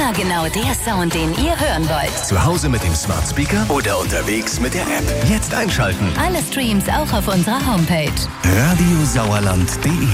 Immer genau der Sound, den ihr hören wollt. Zu Hause mit dem Smart Speaker oder unterwegs mit der App. Jetzt einschalten. Alle Streams auch auf unserer Homepage. Radiosauerland.de